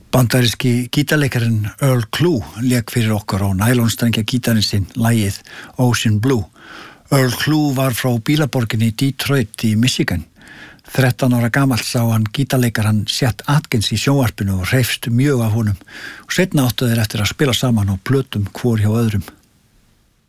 Bandaríski gítarleikarinn Earl Klugh lék fyrir okkur á nælonstrengja gítarinn sinn lagið Ocean Blue. Earl Klugh var frá bílaborginni Detroit í Michigan. 13 ára gamall sá hann gítarleikarann Chet Atkins í sjónvarpinu og hreifst mjög af honum og seinna áttu þeir eftir að spila saman á plötum hvor hjá öðrum.